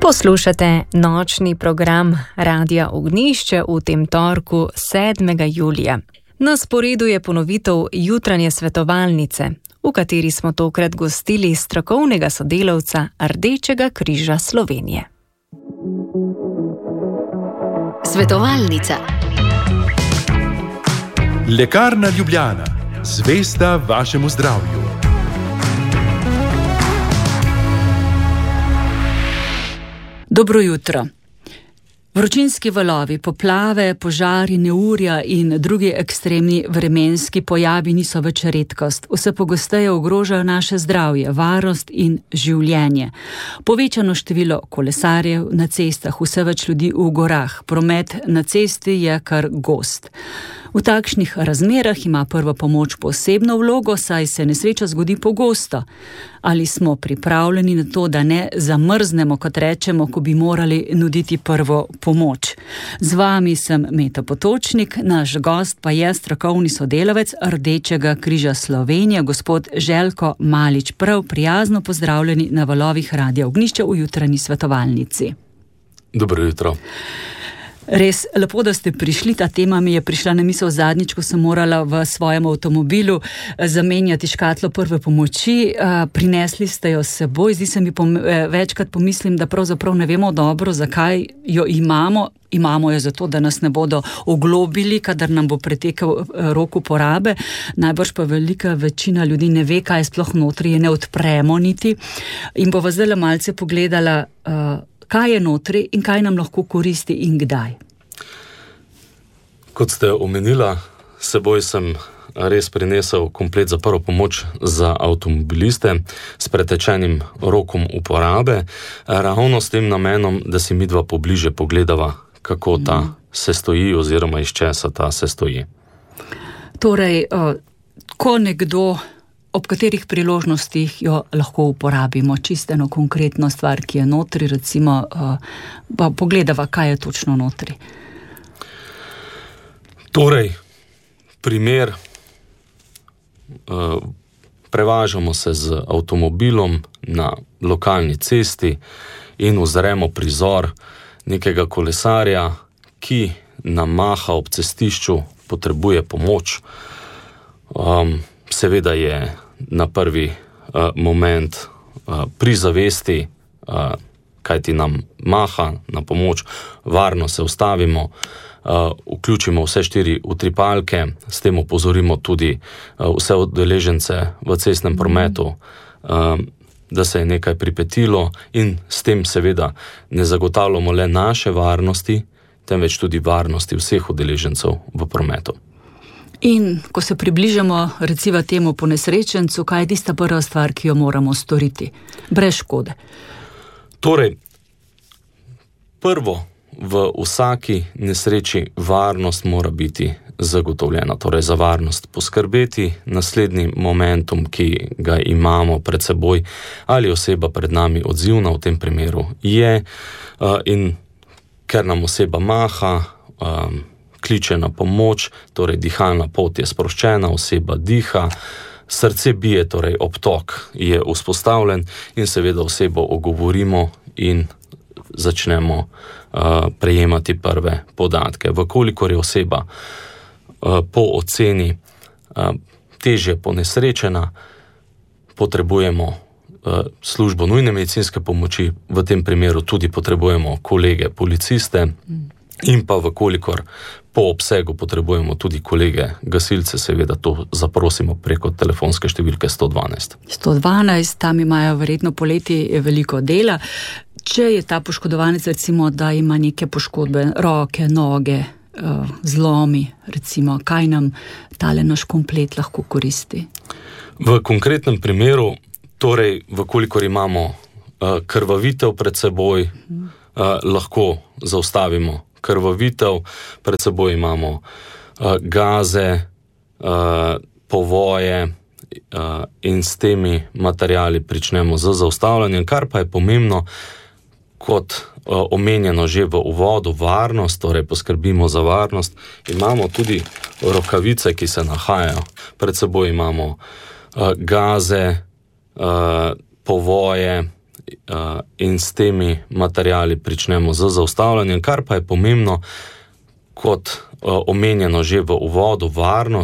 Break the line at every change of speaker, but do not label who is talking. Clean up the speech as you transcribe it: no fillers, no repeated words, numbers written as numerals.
Poslušate nočni program Radia Ognjišče v tem torku 7. julija. Na sporedu je ponovitev jutranje svetovalnice, v kateri smo tokrat gostili strokovnega sodelavca Rdečega križa Slovenije. Svetovalnica.
Lekarna Ljubljana, zvesta vašemu zdravju.
Dobro jutro. Vročinski valovi, poplave, požari, neurja in drugi ekstremni vremenski pojavi niso več redkost. Vse pogosteje ogrožajo naše zdravje, varnost in življenje. Povečano število kolesarjev na cestah, vse več ljudi v gorah. Promet na cesti je kar gost. V takšnih razmerah ima prva pomoč posebno vlogo, saj se nesreča zgodi pogosto. Ali smo pripravljeni na to, da ne zamrznemo, kot rečemo, ko bi morali nuditi prvo pomoč? Z vami sem Meta Potočnik, naš gost pa je strokovni sodelavec Rdečega križa Slovenije, gospod Željko Malič. Prav prijazno pozdravljeni na valovih Radia Ognjišče v jutranji svetovalnici.
Dobro jutro.
Res lepo, da ste prišli. Ta tema mi je prišla na misel zadnjič, ko sem morala v svojem avtomobilu zamenjati škatlo prve pomoči. Prinesli ste jo s seboj. Zdi se mi, večkrat pomislim, da pravzaprav ne vemo dobro, zakaj jo imamo. Imamo jo zato, da nas ne bodo oglobili, kadar nam bo pretekel rok uporabe. Najbrž pa velika večina ljudi ne ve, kaj je sploh notri, je ne odpremo niti. In bova zdaj malce pogledala, kaj je notri in kaj nam lahko koristi in kdaj.
Kot ste omenila, seboj sem res prinesel komplet za prvo pomoč za avtomobiliste s pretečenim rokom uporabe, ravno s tem namenom, da si midva pobliže pogledava, kako ta se stoji oziroma iz česa ta se stoji. Torej,
ko nekdo, ob katerih priložnostih jo lahko uporabimo, čisteno konkretno stvar, ki je notri, recimo, pa pogledava, kaj je točno notri.
Torej, primer, prevažamo se z avtomobilom na lokalni cesti in uzremo prizor nekega kolesarja, ki nam maha ob cestišču, potrebuje pomoč. Seveda je na prvi moment pri zavesti, kaj ti nam maha na pomoč, varno se ustavimo, vključimo vse 4 utripalke, s tem opozorimo tudi vse udeležence v cestnem prometu, da se je nekaj pripetilo in s tem seveda ne zagotavljamo le naše varnosti, temveč tudi varnosti vseh udeležencev v prometu.
In ko se približamo recimo temu ponesrečencu, kaj je tista prva stvar, ki jo moramo storiti, brez škode?
Torej, prvo v vsaki nesreči varnost mora biti zagotovljena, torej za varnost poskrbeti. Naslednji momentum, ki ga imamo pred seboj, ali oseba pred nami odzivna v tem primeru je, in ker nam oseba maha, kliče na pomoč, torej dihalna pot je sproščena, oseba diha, srce bije, torej obtok je vzpostavljen in seveda osebo ogovorimo in začnemo prejemati prve podatke. Vkolikor je oseba po oceni težje ponesrečena, potrebujemo službo nujne medicinske pomoči, v tem primeru tudi potrebujemo kolege policiste in pa vkolikor po obsegu potrebujemo tudi kolege gasilce, seveda to zaprosimo preko telefonske številke 112.
112, tam imajo verjetno poleti veliko dela. Če je ta poškodovanec, recimo, da ima neke poškodbe, roke, noge, zlomi, recimo, kaj nam tale naš komplet lahko koristi?
V konkretnem primeru, torej, vkolikor imamo krvavitev pred seboj, lahko zaustavimo krvavitev, pred seboj imamo gaze, povoje in s temi materiali pričnemo z zaustavljanjem, kar pa je pomembno, kot omenjeno že v uvodu, varnost, torej poskrbimo za varnost. Imamo tudi rokavice, ki se nahajajo. Pred seboj imamo gaze, povoje in s temi materiali pričnemo z zaustavljanjem, kar pa je pomembno, kot omenjeno že v uvodu, varnost.